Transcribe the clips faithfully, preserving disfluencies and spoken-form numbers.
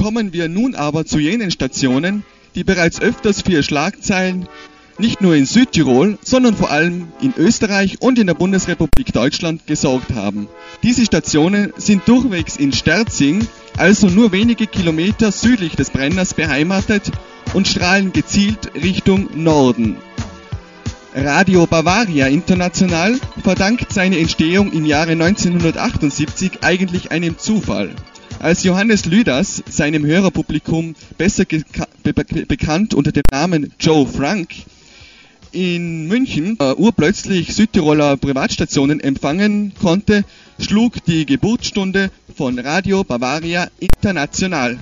Kommen wir nun aber zu jenen Stationen, die bereits öfters für Schlagzeilen nicht nur in Südtirol, sondern vor allem in Österreich und in der Bundesrepublik Deutschland gesorgt haben. Diese Stationen sind durchwegs in Sterzing, also nur wenige Kilometer südlich des Brenners, beheimatet und strahlen gezielt Richtung Norden. Radio Bavaria International verdankt seine Entstehung im Jahre neunzehnhundertachtundsiebzig eigentlich einem Zufall. Als Johannes Lüders seinem Hörerpublikum besser be be bekannt unter dem Namen Joe Frank in München uh, urplötzlich Südtiroler Privatstationen empfangen konnte, schlug die Geburtsstunde von Radio Bavaria International.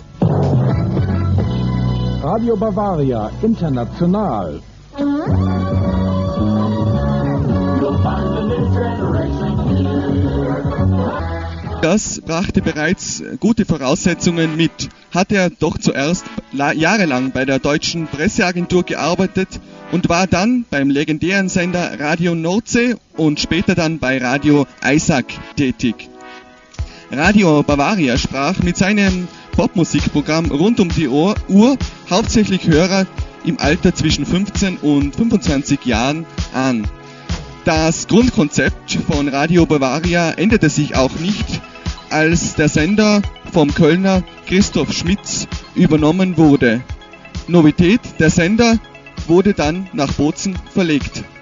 Radio Bavaria International. Das brachte bereits gute Voraussetzungen mit. Hat er doch zuerst jahrelang bei der Deutschen Presseagentur gearbeitet und war dann beim legendären Sender Radio Nordsee und später dann bei Radio Eisack tätig. Radio Bavaria sprach mit seinem Popmusikprogramm rund um die Uhr hauptsächlich Hörer im Alter zwischen fünfzehn und fünfundzwanzig Jahren an. Das Grundkonzept von Radio Bavaria änderte sich auch nicht, als der Sender vom Kölner Christoph Schmitz übernommen wurde. Novität, der Sender wurde dann nach Bozen verlegt.